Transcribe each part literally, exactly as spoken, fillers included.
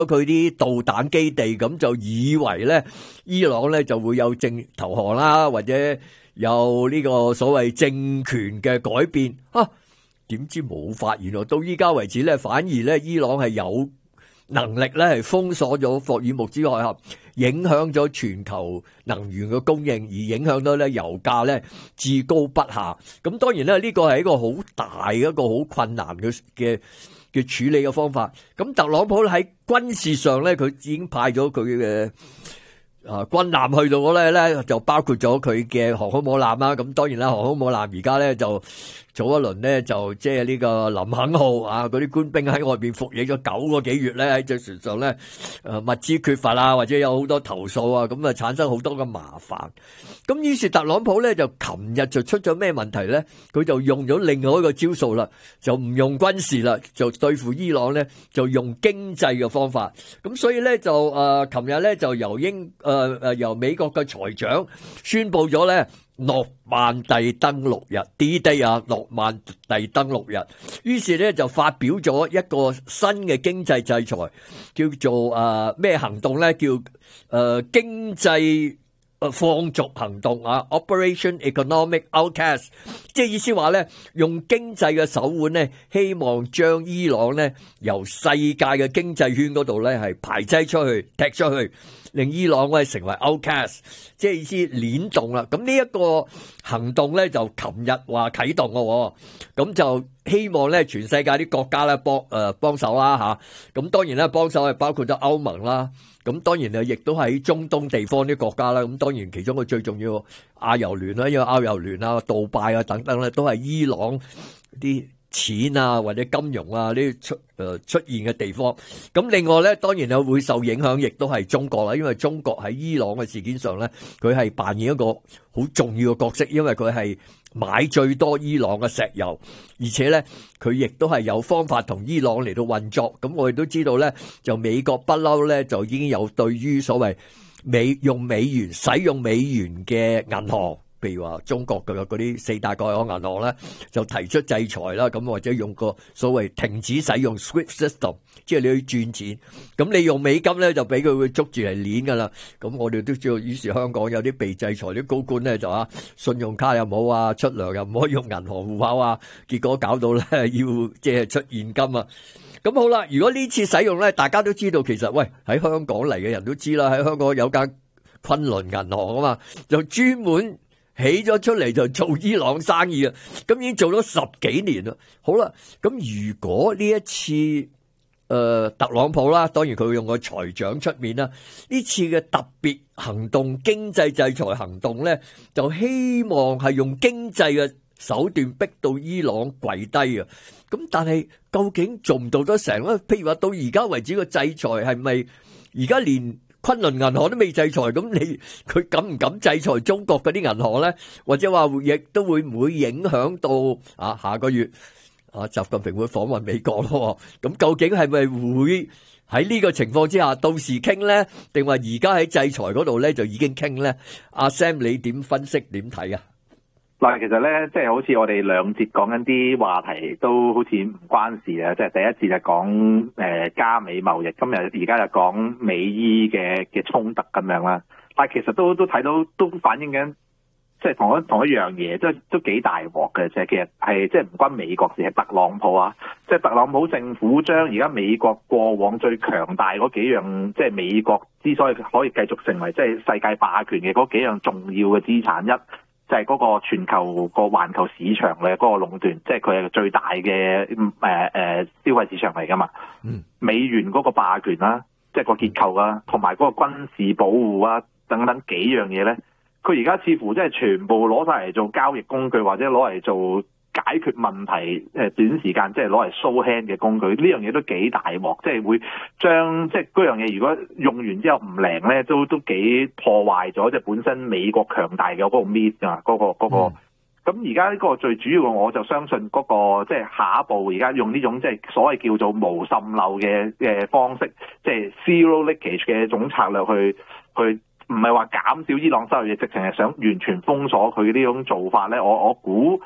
佢啲導彈基地，咁就以為咧伊朗咧就會有正投降啦，或者有呢個所謂政權嘅改變啊，點知冇發現喎，到依家為止咧，反而咧伊朗係有能力咧係封鎖咗霍爾木茲海峽，影響咗全球能源嘅供應，而影響到咧油價咧至高不下。咁當然咧呢個係一個好大嘅一個好困難嘅嘅嘅處理嘅方法。咁特朗普喺軍事上咧，佢已經派咗佢嘅啊軍艦去到嗰咧咧，就包括咗佢嘅航空母艦啦。咁當然啦，航空母艦而家咧就早一輪咧就即係呢個林肯號啊，嗰啲官兵喺外邊服役咗九個幾月咧，喺隻船上咧誒物資缺乏啊，或者有好多投訴啊，咁啊產生好多嘅麻煩。咁於是特朗普咧就琴日就出咗咩問題咧？佢就用咗另外一個招數啦，就唔用軍事啦，就對付伊朗咧就用經濟嘅方法。咁所以咧就誒琴日咧就由英誒誒由美國嘅財長宣布咗咧。諾曼第登陸日 D-Day 啊，諾曼第登陸日，於是咧就發表咗一個新嘅經濟制裁，叫做誒咩、呃、行動咧？叫誒、呃、經濟誒放逐行動啊 ，Operation Economic Outcast， 即係意思話咧，用經濟嘅手腕咧，希望將伊朗咧由世界嘅經濟圈嗰度咧係排擠出去、踢出去。令伊朗咧成為 outcast， 即係意思聯動啦。咁呢一個行動咧就琴日話啟動嘅，咁就希望咧全世界啲國家咧幫誒幫手啦嚇。咁當然咧幫手係包括咗歐盟啦。咁當然啊，亦都喺中東地方啲國家啦。咁當然其中個最重要亞遊聯啦，因為亞遊聯啊、杜拜啊等等咧都係伊朗啲錢啊或者金融啊呢啲出誒出現嘅地方。咁另外咧當然係會受影響亦都係中國啦，因為中國喺伊朗嘅事件上咧佢係扮演一個好重要嘅角色，因為佢係買最多伊朗嘅石油，而且咧佢亦都係有方法同伊朗嚟到運作。咁我哋都知道咧，就美國不嬲咧就已經有對於所謂美用美元使用美元嘅銀行，譬如話中國嘅嗰啲四大國有銀行咧，就提出制裁啦，咁或者用個所謂停止使用 SWIFT system， 即係你去轉錢，咁你用美金咧就俾佢會捉住嚟鏈噶啦。咁我哋都知道，於是香港有啲被制裁啲高官咧就啊，信用卡又冇啊，出糧又唔可以用銀行戶口啊，結果搞到咧要即係出現金啊。咁好啦，如果呢次使用咧，大家都知道其實喂喺香港嚟嘅人都知啦，喺香港有間昆侖銀行啊嘛，就專門起咗出嚟就做伊朗生意啊，咁已經做咗十幾年啦。好啦，咁如果呢一次誒、呃、特朗普啦，當然佢會用個財長出面啦，呢次嘅特別行動經濟制裁行動咧，就希望係用經濟嘅手段逼到伊朗跪低啊。咁但係究竟做唔做得成咧？譬如話到而家為止個制裁係咪而家連昆侖銀行都未制裁，咁你佢敢唔敢制裁中國嗰啲銀行咧？或者話亦都會唔會影響到啊下個月啊習近平會訪問美國咯？咁究竟係咪會喺呢個情況之下到時傾咧？定話而家喺制裁嗰度咧就已經傾咧？阿 Sam 你點分析點睇啊？ 嗱，其實咧，即係好似我哋兩節講緊啲話題，都好似唔關事啊！即係第一節就講誒加美貿易，今日而家就講美伊嘅嘅衝突咁樣啦。但係其實都都睇到，都反映緊，即係同一同一樣嘢，即係都幾大鑊嘅。即係其實係即係唔關美國事，係特朗普啊！即係特朗普政府將而家美國過往最強大嗰幾樣，即係美國之所以可以繼續成為即係世界霸權嘅嗰幾樣重要嘅資產一。就係嗰個全球個環球市場嘅嗰個壟斷，即係佢係最大嘅誒誒消費市場嚟㗎嘛。嗯，美元嗰個霸權啦，即係個結構啦，同埋嗰個軍事保護啊等等幾樣嘢咧，佢而家似乎即係全部攞晒嚟做交易工具，或者攞嚟做解決問題誒短時間即係攞嚟 show hand 嘅工具。呢樣嘢都幾大鑊，即係會將即係嗰樣嘢如果用完之後唔靈咧，都都幾破壞咗即係本身美國強大嘅嗰個 myth 啊，嗰個嗰個。咁而家呢個最主要嘅，我就相信嗰個即係下一步而家用呢種即係所謂叫做無滲漏嘅嘅方式，即係 zero leakage 嘅一種策略去去，唔係話減少伊朗收入嘅，直情係想完全封鎖佢呢種做法咧。我我估。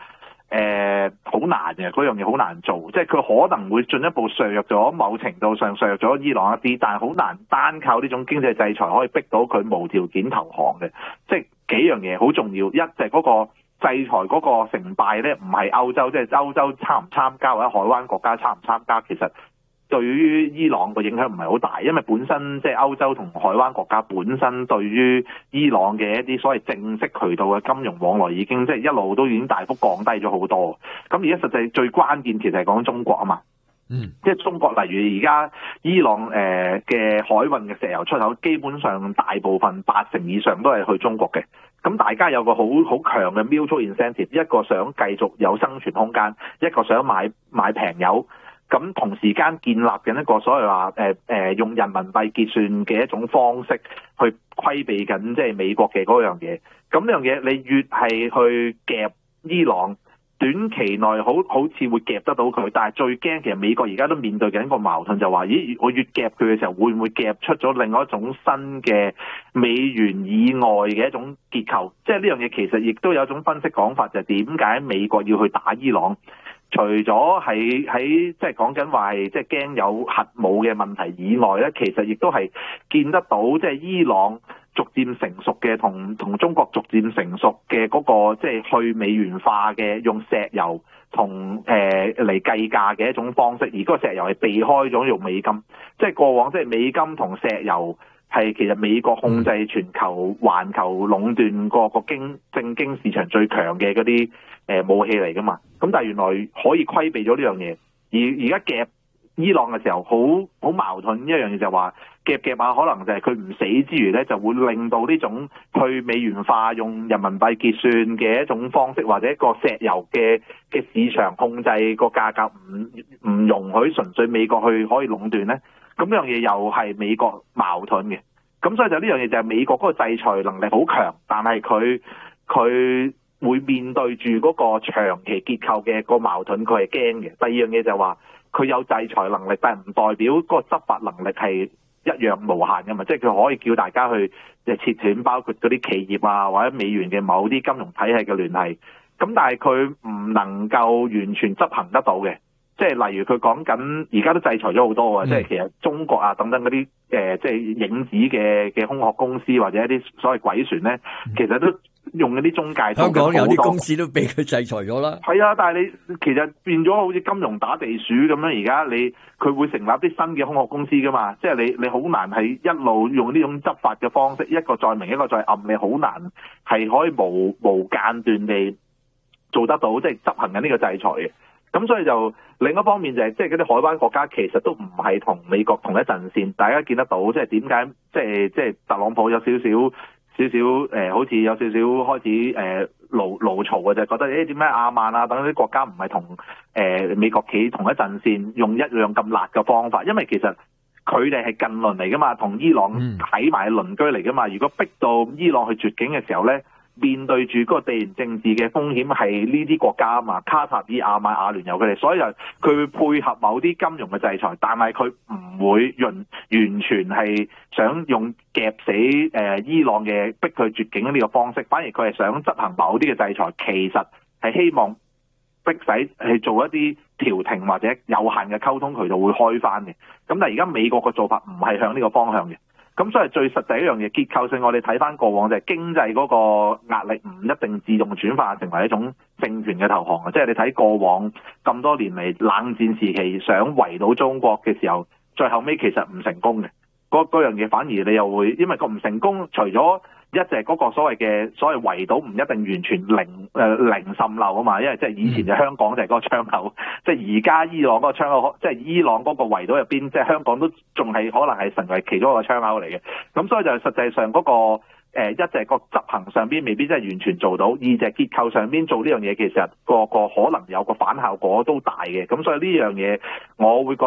誒好難嘅，嗰樣嘢好難做，即係佢可能會進一步削弱咗某程度上削弱咗伊朗一啲，但係好難單靠呢種經濟制裁可以逼到佢無條件投降嘅。即係幾樣嘢好重要，一就係嗰個制裁嗰個成敗咧，唔係歐洲，即係歐洲參唔參加或者海灣國家參唔參加，其實對於伊朗個影響唔係好大，因為本身即係歐洲同海灣國家本身對於伊朗嘅一啲所謂正式渠道嘅金融往來已經即係一路都已經大幅降低咗好多。咁而家實際最關鍵其實係講中國啊嘛， 嗯， 即係中國例如而家伊朗誒嘅海運嘅石油出口，基本上大部分八成以上都係去中國嘅。咁大家有個好好強嘅 mutual incentive， 一個想繼續有生存空間，一個想買買平油。咁同時間建立緊一個所謂話誒誒用人民幣結算嘅一種方式去規避緊即係美國嘅嗰樣嘢。咁呢樣嘢你越係去夾伊朗，短期內好好似會夾得到佢，但係最驚其實美國而家都面對緊一個矛盾，就話咦我越夾佢嘅時候，會唔會夾出咗另外一種新嘅美元以外嘅一種結構？即係呢樣嘢其實亦都有一種分析講法，就係點解美國要去打伊朗？除咗喺喺即係講緊話係即係驚有核武嘅問題以外咧，其實亦都係見得到即係伊朗逐漸成熟嘅同同中國逐漸成熟嘅嗰個即係去美元化嘅用石油同誒嚟計價嘅一種方式，而嗰個石油係避開咗用美金，即係過往即係美金同石油係其實美國控制全球環球壟斷個個經政經市場最強嘅嗰啲誒武器嚟㗎嘛。咁但係原來可以規避咗呢樣嘢，而而家夾伊朗嘅時候，好好矛盾一樣嘢就係話夾夾下，可能就係佢唔死之餘咧，就會令到呢種去美元化用人民幣結算嘅一種方式，或者一個石油嘅嘅市場控制個價格唔唔容許純粹美國去可以壟斷咧。咁呢樣嘢又係美國矛盾嘅。咁所以就呢樣嘢就係美國嗰個制裁能力好強，但係佢佢會面對住嗰個長期結構嘅個矛盾，佢係驚嘅。第二樣嘢就係話佢有制裁能力，但係唔代表嗰個執法能力係一樣無限㗎嘛。即係佢可以叫大家去誒切斷，包括嗰啲企業啊或者美元嘅某啲金融體系嘅聯繫。咁但係佢唔能夠完全執行得到嘅。即係例如佢講緊而家都制裁咗好多啊！即係其實中國啊等等嗰啲誒，即係影子嘅嘅空殼公司或者一啲所謂鬼船咧，其實都用嗰啲中介。香港有啲公司都俾佢制裁咗啦。 係啊，但係你其實變咗好似金融打地鼠咁樣，而家你佢會成立啲新嘅空殼公司噶嘛？即係你你好難係一路用呢種執法嘅方式，一個再明一個再暗，你好難係可以無無間斷地做得到，即係執行緊呢個制裁嘅。咁所以就另一方面就係即係嗰啲海灣國家其實都唔係同美國同一陣線，大家見得到即係點解即係即係特朗普有少少少少誒、呃，好似有少少開始誒怒怒嘈嘅，就係覺得誒點解亞曼啊等啲國家唔係同誒美國企同一陣線，用一樣咁辣嘅方法，因為其實佢哋係近鄰嚟噶嘛，同伊朗睇埋鄰居嚟噶嘛，如果逼到伊朗去絕境嘅時候咧，面對住嗰個地緣政治嘅風險係呢啲國家啊嘛，卡塔爾、亞曼、阿聯酋佢哋，所以就佢會配合某啲金融嘅制裁，但係佢唔會用完全係想用夾死誒、呃、伊朗嘅逼佢絕境呢個方式，反而佢係想執行某啲嘅制裁，其實係希望逼使去做一啲調停或者有限嘅溝通渠道會開翻嘅。咁但係而家美國嘅做法唔係向呢個方向嘅。咁所以最實際一樣嘢，結構性我哋睇翻過往就係經濟嗰個壓力唔一定自動轉化成為一種政權嘅投降啊！即係你睇過往咁多年嚟冷戰時期想圍到中國嘅時候，最後尾其實唔成功嘅。嗰嗰樣嘢反而你又會因為個唔成功，除咗一隻嗰個所謂嘅所謂圍堵唔一定完全零誒、呃、零滲漏啊嘛，因為即係以前就香港就係嗰個窗口，即係而家伊朗嗰個窗口，即係伊朗嗰個圍堵入邊，即係香港都仲係可能係成為其中一個窗口嚟嘅。咁所以就實際上嗰、嗰個、呃、一隻個執行上邊未必真係完全做到，二隻結構上邊做呢樣嘢，其實個個可能有個反效果都大嘅。咁所以呢樣嘢我會覺得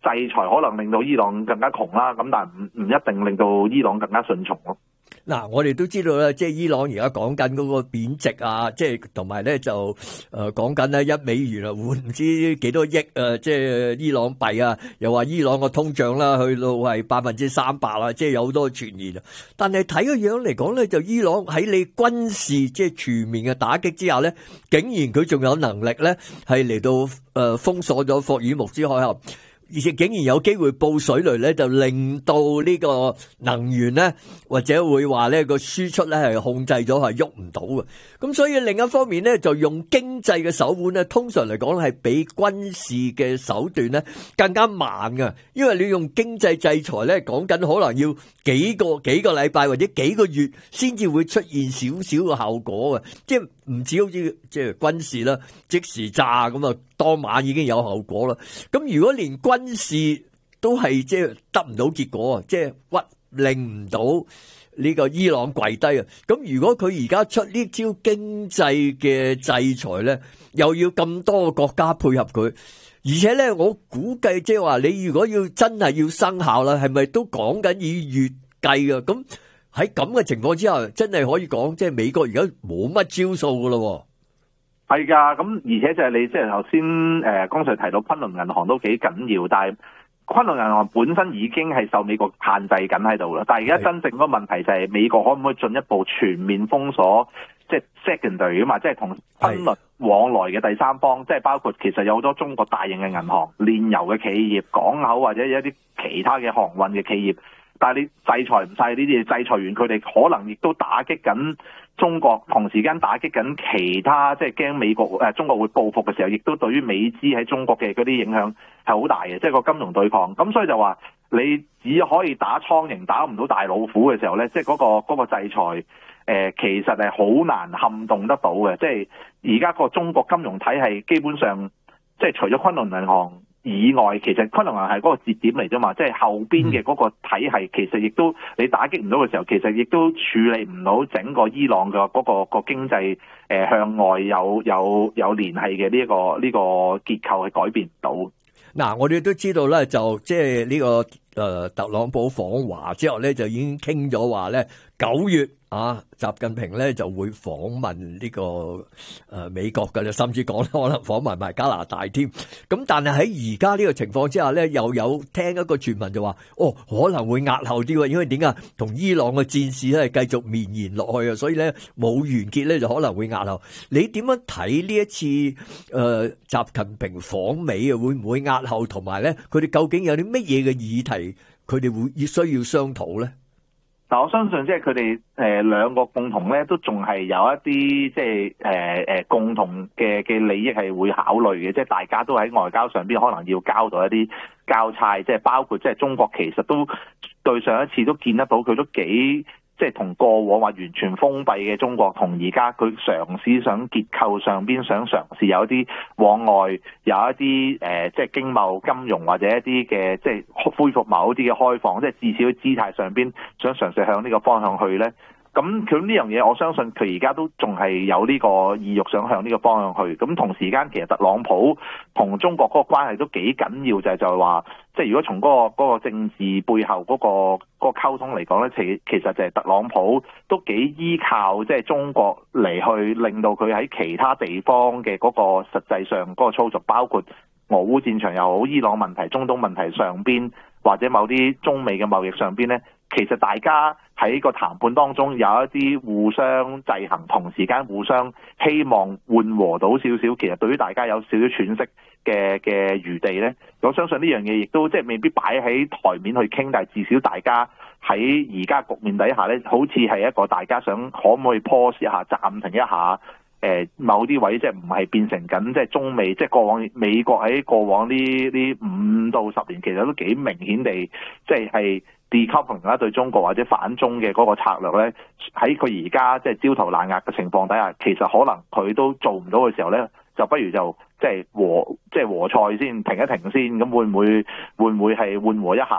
制裁可能令到伊朗更加窮啦，咁但係唔唔一定令到伊朗更加順從咯。 嗱，我哋都知道咧，即係伊朗而家講緊嗰個貶值啊，即係同埋咧就誒講緊咧一美元啊換唔知幾多億啊，即係伊朗幣啊，又話伊朗個通脹啦去到係百分之三百啦，即係有好多傳言啊。但係睇個樣嚟講咧，就伊朗喺你軍事即係全面嘅打擊之下咧，竟然佢仲有能力咧係嚟到誒封鎖咗霍爾木茲海峽。而且竟然有機會報水雷咧，就令到呢個能源咧，或者會話咧個輸出咧係控制咗係喐唔到嘅。咁所以另一方面咧，就用經濟嘅手腕咧，通常嚟講係比軍事嘅手段咧更加慢嘅，因為你用經濟制裁咧，講緊可能要幾個幾個禮拜或者幾個月先至會出現少少嘅效果嘅，即係唔似好似即係軍事啦，即時炸咁啊，當晚已經有效果啦。咁如果連軍事都係即係得唔到結果啊，即係屈令唔到呢個伊朗跪低啊。咁如果佢而家出呢招經濟嘅制裁咧，又要咁多個國家配合佢，而且咧我估計即係話你如果要真係要生效啦，係咪都講緊以月計啊？咁喺咁嘅情況之下，真係可以講即係美國而家冇乜招數噶咯。 係㗎，咁而且就係你即係頭先誒剛才提到昆侖銀行都幾緊要，但係昆侖銀行本身已經係受美國限制緊喺度啦。但係而家真正嗰個問題就係美國可唔可以進一步全面封鎖，即係 secondary 啊嘛，即係同昆侖往來嘅第三方，即係包括其實有好多中國大型嘅銀行、煉油嘅企業、港口或者一啲其他嘅航運嘅企業。但係你制裁唔晒呢啲嘢，制裁完佢哋可能亦都打擊緊中國，同時間打擊緊其他，即係驚美國誒、呃、中國會報復嘅時候，亦都對於美資喺中國嘅嗰啲影響係好大嘅，即係個金融對抗。咁所以就話你只可以打蒼蠅，打唔到大老虎嘅時候咧，即係嗰個嗰個制裁誒、呃，其實係好難撼動得到嘅。即係而家個中國金融體系基本上，即係除咗昆侖銀行以外，其實昆侖銀行係嗰個節點嚟啫嘛，即係後邊嘅嗰個體系，其實亦都你打擊唔到嘅時候，其實亦都處理唔到整個伊朗嘅嗰、嗰個、嗰個經濟誒、呃、向外有有有聯繫嘅呢一個呢、呢個結構係改變唔到。 嗱，我哋都知道咧，就即係呢個誒、呃、特朗普訪華之後咧，就已經傾咗話咧，九月啊，習近平咧就會訪問呢個誒美國嘅啦，甚至講可能訪問埋加拿大添。咁但係喺而家呢個情況之下咧，又有聽一個傳聞就話，哦可能會押後啲喎，因為點解同伊朗嘅戰事咧繼續綿延落去啊，所以咧冇完結咧就可能會押後。你點樣睇呢一次誒習近平訪美啊？會唔會押後？同埋咧，佢哋究竟有啲乜嘢嘅議題，佢哋會需要商討咧？ 但我相信即係佢哋誒兩個共同咧，都仲係有一啲即係誒誒共同嘅嘅利益係會考慮嘅，即係大家都喺外交上邊可能要交到一啲交差，即係包括即係中國其實都對上一次都見得到佢都幾。即係同過往話完全封閉嘅中國，同而家佢嘗試想結構上邊想嘗試有一啲往外有一啲誒、呃，即係經貿金融或者一啲嘅即係恢復某一啲嘅開放，即係至少姿態上邊想嘗試向呢個方向去咧。咁佢呢樣嘢，我相信佢而家都仲係有呢個意欲想向呢個方向去。咁同時間，其實特朗普同中國嗰個關係都幾緊要，就係就係話，即係如果從嗰個嗰個政治背後嗰個嗰個溝通嚟講咧，其其實就係特朗普都幾依靠即係中國嚟去令到佢喺其他地方嘅嗰個實際上嗰個操作，包括俄烏戰場又好、伊朗問題、中東問題上邊，或者某啲中美嘅貿易上邊咧。其實大家喺個談判當中有一啲互相制衡，同時間互相希望緩和到少少。其實對於大家有少少喘息嘅嘅餘地呢，我相信呢樣嘢亦都即係未必擺喺台面去傾，但係至少大家喺而家局面底下呢，好似係一個大家想可唔可以 pause 一下、暫停一下。誒某啲位即係唔係變成緊即係中美，即係過往美國喺過往呢呢五到十年其實都幾明顯地即係係 decoupling 啦，對中國或者反中嘅嗰個策略咧，喺佢而家即係焦頭爛額嘅情況底下，其實可能佢都做唔到嘅時候咧，就不如就即係和即係和賽先，停一停先，咁會唔會會唔會係緩和一下？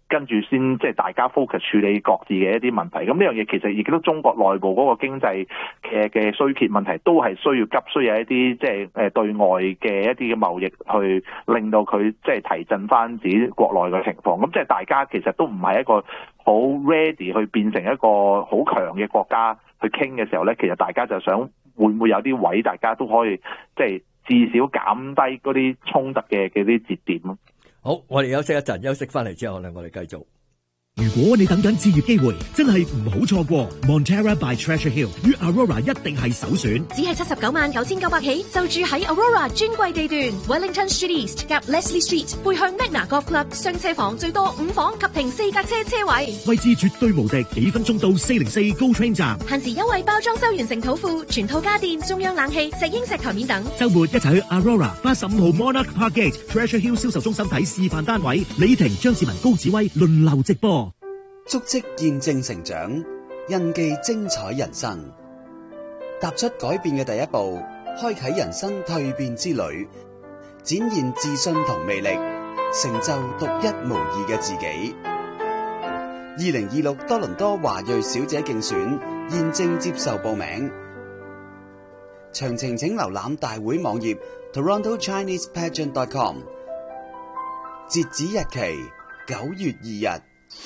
跟住先即係大家 focus 處理各自嘅一啲問題。咁呢樣嘢其實亦都中國內部嗰個經濟嘅嘅衰竭問題都係需要急需要一啲即係誒對外嘅一啲嘅貿易去令到佢即係提振翻自己國內嘅情況。咁即係大家其實都唔係一個好 ready 去變成一個好強嘅國家去傾嘅時候咧，其實大家就想會唔會有啲位大家都可以即係至少減低嗰啲衝突嘅嘅啲節點咯。 好，我哋休息一陣，休息翻嚟之後咧，我哋繼續。 如果你等緊置業機會，真係唔好錯過 Montera by Treasure Hill 與 Aurora 一定係首選。 只係七十九萬九千九百起，就住喺 Aurora 專櫃地段 Wellington Street East 夾 Leslie Street， 背向 Magna Golf Club， 雙車房最多五房及停四架車車位， 位置絕對無敵，幾分鐘到四零四 GO Train 站。 限時優惠包裝修完成土庫，全套家電、中央冷氣、石英石台面等。 週末一齊去 Aurora 八十五號 Monarch Park Gate Treasure Hill 銷售中心睇示範單位，李婷、張志文、高子威輪流直播。 足跡見證成長，印記精彩人生。踏出改變嘅第一步，開啟人生蛻變之旅，展現自信同魅力，成就獨一無二嘅自己。二零二六多倫多華裔小姐競選現正接受報名，詳情請瀏覽大會網頁 toronto chinese pageant dot com。截止日期九月二日。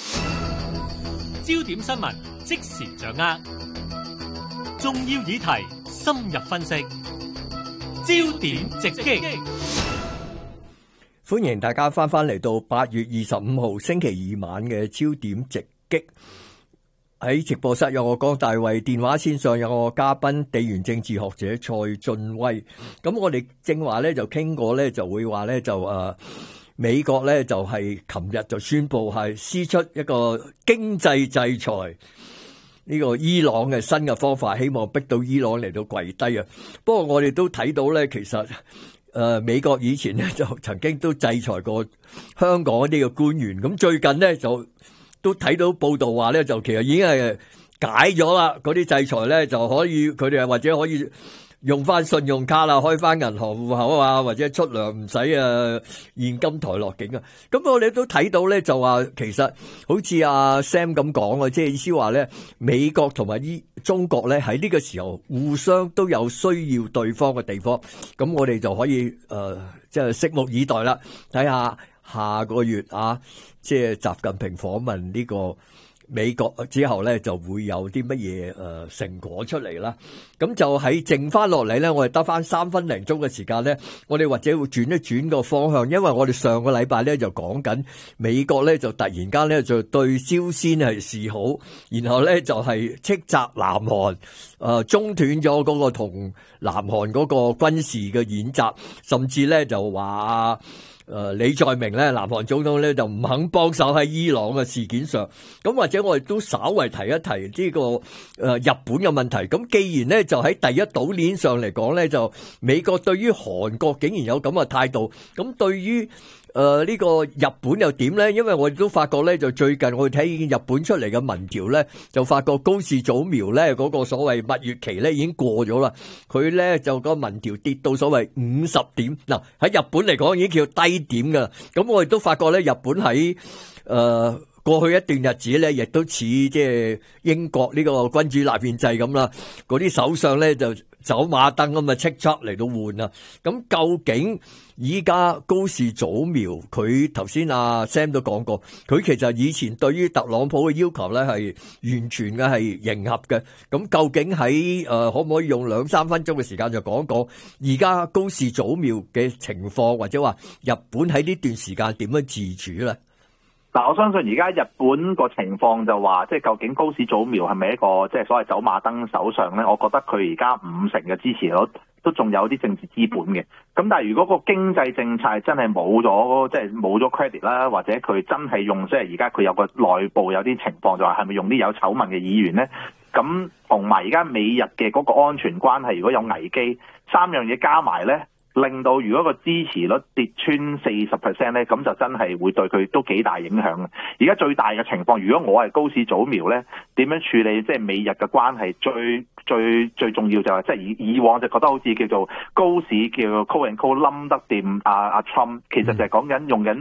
焦點新聞即時掌握，重要議題深入分析，焦點直擊。 歡迎大家翻返嚟到八月二十五號星期二晚嘅焦點直擊。喺直播室有我江大衛，電話線上有我嘉賓地緣政治學者蔡俊威。咁我哋正話咧就傾過咧，就會話咧就誒。呃美國咧就係琴日就宣布係施出一個經濟制裁呢個伊朗嘅新嘅方法，希望逼到伊朗嚟到跪低啊！不過我哋都睇到咧，其實誒、呃、美國以前咧就曾經都制裁過香港呢個官員，咁最近咧就都睇到報道話咧，就其實已經係解咗啦，嗰啲制裁咧就可以佢哋或者可以用翻信用卡啦，開翻銀行戶口啊，或者出糧唔使啊現金抬落境啊。咁我哋都睇到咧，就話其實好似阿 Sam 咁講啊，即係意思話咧，美國同埋依中國咧喺呢個時候互相都有需要對方嘅地方。咁我哋就可以誒，即係拭目以待啦，睇下下個月啊，即係習近平訪問呢個美國之後咧，就會有啲乜嘢誒成果出嚟啦。咁就喺剩翻落嚟咧，我哋得翻三分零鐘嘅時間咧，我哋或者會轉一轉個方向，因為我哋上個禮拜咧就講緊美國咧就突然間咧就對朝鮮係示好，然後咧就係斥責南韓誒中斷咗嗰個同南韓嗰個軍事嘅演習，甚至咧就話誒、呃，李在明咧，南韓總統咧就唔肯幫手喺伊朗嘅事件上，咁或者我哋都稍為提一提呢、這個誒、呃、日本嘅問題。咁既然咧就喺第一島鏈上嚟講咧，就美國對於韓國竟然有咁嘅態度，咁對於誒呢、呃這個日本又點咧？因為我哋都發覺咧，就最近我哋睇日本出嚟嘅民調咧，就發覺高市早苗咧嗰、那個所謂蜜月期咧已經過咗啦，佢咧就個民調跌到所謂五十點。嗱喺日本嚟講已經叫低點噶，咁我哋都發覺咧，日本喺誒、呃、過去一段日子咧，亦都似即係英國呢個君主立憲制咁啦，嗰啲首相咧就走馬燈咁啊，叱咤嚟到換啊。咁究竟依家高市早苗佢頭先阿 Sam 都講過，佢其實以前對於特朗普嘅要求咧係完全嘅係迎合嘅。咁究竟喺誒、呃、可唔可以用兩三分鐘嘅時間就講一講而家高市早苗嘅情況，或者話日本喺呢段時間點樣自處咧？ 嗱，我相信而家日本個情況就話，即係究竟高市早苗係咪一個即係所謂走馬燈首相咧？我覺得佢而家五成嘅支持率都仲有啲政治資本嘅。咁但係如果個經濟政策真係冇咗，即係冇咗 credit 啦，或者佢真係用即係而家佢有個內部有啲情況，就話係咪用啲有醜聞嘅議員咧？咁同埋而家美日嘅嗰個安全關係，如果有危機，三樣嘢加埋咧，令到如果個支持率跌穿四十 percent 咧，咁就真係會對佢都幾大影響嘅。而家最大嘅情況，如果我係高市早苗咧，點樣處理即係美日嘅關係？最最最重要就係即係以以往就覺得好似叫做高市叫 call and call 冧得掂阿阿 Trump，其實就係講緊用緊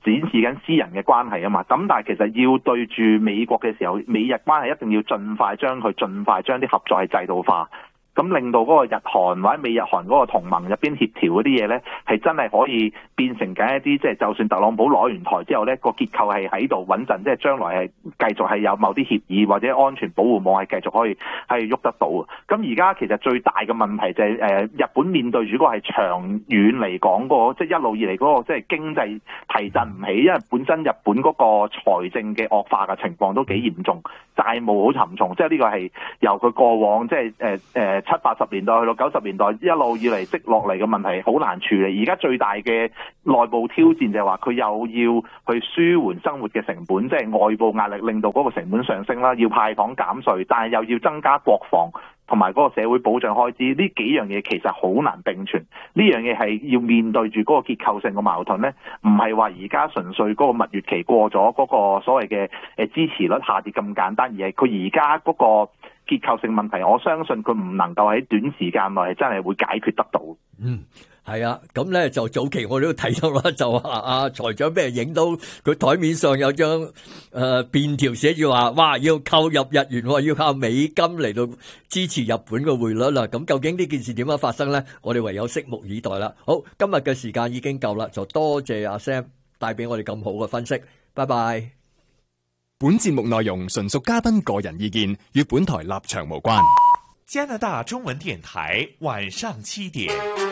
展示緊私人嘅關係啊嘛。咁但係其實要對住美國嘅時候，美日關係一定要盡快將佢盡快將啲合作係制度化。咁令到嗰個日韓或者美日韓嗰個同盟入邊協調嗰啲嘢咧，係真係可以變成緊一啲，即係就算特朗普攞完台之後咧，個結構係喺度穩陣，即係將來係繼續係有某啲協議或者安全保護網係繼續可以係喐得到。咁而家其實最大嘅問題就係、是、誒、呃、日本面對住嗰個係長遠嚟講嗰個，即係一路以嚟嗰個即係經濟提振唔起，因為本身日本嗰個財政嘅惡化嘅情況都幾嚴重，債務好沉重，即係呢個係由佢過往即係誒誒七八十年代去到九十年代一路以嚟積落嚟嘅問題好難處理。而家最大嘅內部挑戰就係話佢又要去舒緩生活嘅成本，即係外部壓力令到嗰個成本上升啦，要派糖減稅，但係又要增加國防同埋嗰個社會保障開支，呢幾樣嘢其實好難並存。呢樣嘢係要面對住嗰個結構性嘅矛盾咧，唔係話而家純粹嗰個蜜月期過咗，嗰個所謂嘅誒支持率下跌咁簡單，而係佢而家嗰個結構性問題，我相信佢唔能夠喺短時間內係真係會解決得到。 嗯，係啊，咁咧就早期我哋都睇到啦，就話阿財長俾人影到佢台面上有張誒、呃、便條寫住話，哇要購入日元，要靠美金嚟到支持日本嘅匯率啦。咁究竟呢件事點樣發生咧？我哋唯有拭目以待啦。好，今日嘅時間已經夠啦，就多謝阿 Sam 帶俾我哋咁好嘅分析。拜拜。 本節目內容純屬嘉賓個人意見，與本台立場無關。 加拿大中文電台晚上七點，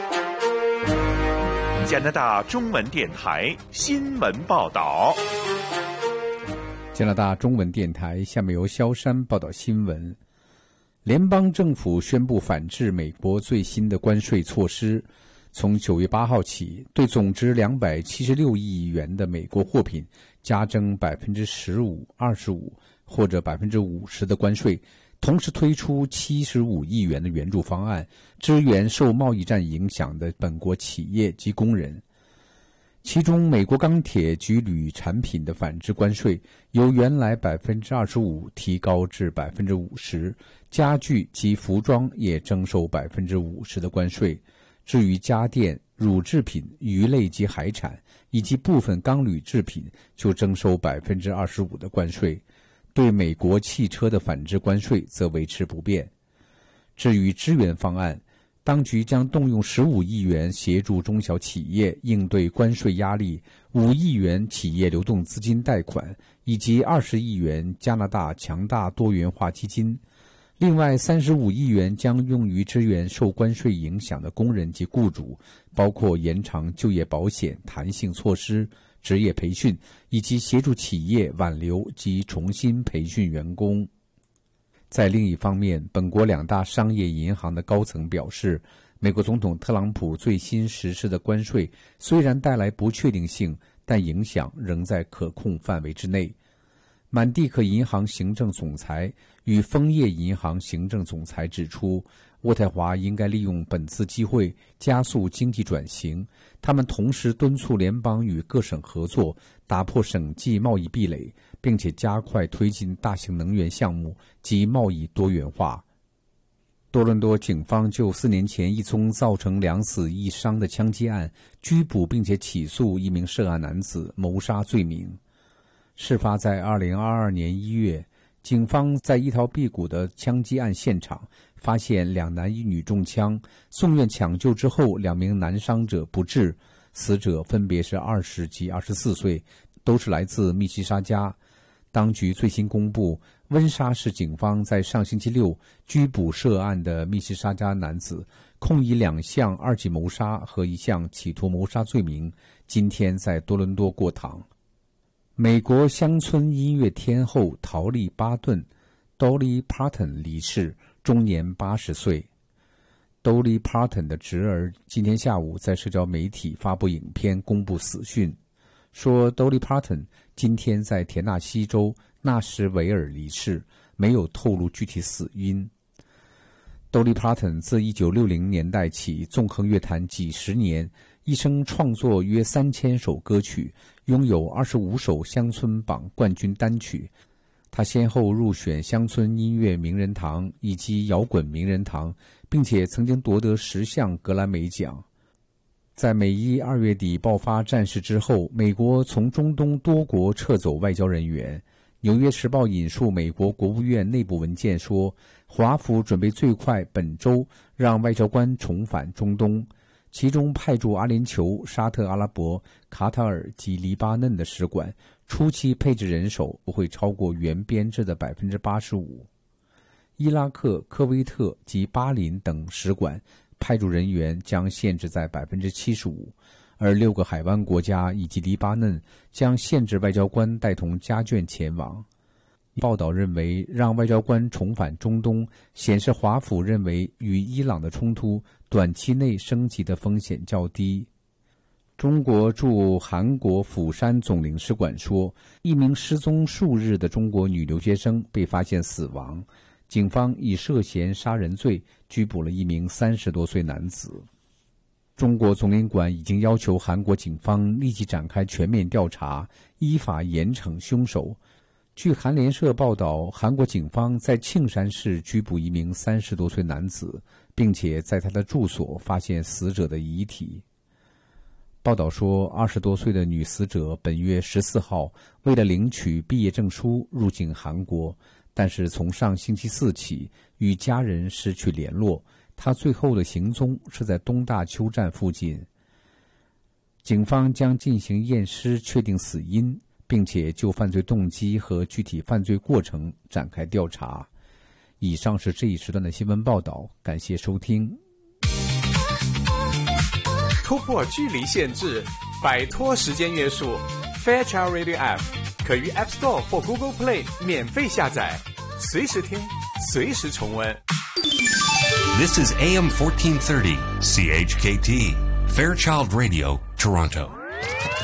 加拿大中文電台新聞報道。 加拿大中文電台下面由蕭山報道新聞。聯邦政府宣布反制美國最新的關稅措施，從九月八號起，對總值兩百七十六億元的美國貨品加徵百分之十五、二十五或者百分之五十的關稅，同時推出七十五億元的援助方案，支援受貿易戰影響的本國企業及工人。其中，美國鋼鐵及鋁產品的反制關稅由原來百分之二十五提高至百分之五十，家具及服裝也徵收百分之五十的關稅。至於家電、乳製品、魚類及海產以及部分鋼鋁製品就徵收百分之二十五的關稅。對美國汽車的反制關稅則維持不變。至於支援方案，當局將動用十五億元協助中小企業應對關稅壓力，五億元企業流動資金貸款，以及二十億元加拿大強大多元化基金。另外三十五億元將用於支援受關稅影響的工人及雇主，包括延長就業保險彈性措施、職業培訓，以及協助企業挽留及重新培訓員工。在另一方面，本國兩大商業銀行的高層表示，美國總統特朗普最新實施的關稅雖然帶來不確定性，但影響仍在可控範圍之內。滿地可銀行行政總裁與楓葉銀行行政總裁指出，渥太華應該利用本次機會加速經濟轉型。他們同時敦促聯邦與各省合作，打破省際貿易壁壘，並且加快推進大型能源項目及貿易多元化。多倫多警方就四年前一宗造成兩死一傷的槍擊案拘捕並且起訴一名涉案男子謀殺罪名。事發在二零二二年一月，警方在一條辟谷的槍擊案現場發現兩男一女中槍，送院搶救之後，兩名男傷者不治，死者分別是二十及二十四歲，都是來自密西沙加。當局最新公布，溫莎市警方在上星期六拘捕涉案的密西沙加男子，控以兩項二級謀殺和一項企圖謀殺罪名，今天在多倫多過堂。美國鄉村音樂天后陶麗巴頓 Dolly Parton 離世，終年八十歲。Dolly Parton 的侄兒今天下午在社交媒體發布影片公布死訊，說 Dolly Parton 今天在田納西州納什維爾離世，沒有透露具體死因。Dolly Parton 自一九六零年代起縱橫樂壇幾十年，一生創作約三千首歌曲，擁有二十五首鄉村榜冠軍單曲。他先後入選鄉村音樂名人堂以及搖滾名人堂，並且曾經奪得十項格萊美獎。 在美伊二月底爆发战事之后，美国从中东多国撤走外交人员。《纽约时报》引述美国国务院内部文件说，华府准备最快本周让外交官重返中东，其中派驻阿联酋、沙特阿拉伯、卡塔尔及黎巴嫩的使馆，初期配置人手不会超过原编制的 百分之八十五。伊拉克、科威特及巴林等使馆派驻人员将限制在 百分之七十五， 而六个海湾国家以及黎巴嫩将限制外交官带同家眷前往。报道认为，让外交官重返中东，显示华府认为与伊朗的冲突短期内升级的风险较低。中国驻韩国釜山总领事馆说，一名失踪数日的中国女留学生被发现死亡，警方以涉嫌杀人罪拘捕了一名三十多岁男子。中国总领馆已经要求韩国警方立即展开全面调查，依法严惩凶手。据韩联社报道，韩国警方在庆山市拘捕一名三十多岁男子，并且在他的住所发现死者的遗体。报道说，二十多岁的女死者本月十四号为了领取毕业证书入境韩国，但是从上星期四起与家人失去联络，她最后的行踪是在东大邱站附近。警方将进行验尸确定死因，并且就犯罪动机和具体犯罪过程展开调查。以上是这一时段的新闻报道，感谢收听。 突破距离限制，摆脱时间约束 Fairchild Radio App 可于 App Store 或 Google Play 免费下载，随时听，随时重温。 This is A M fourteen thirty C H K T Fairchild Radio, Toronto.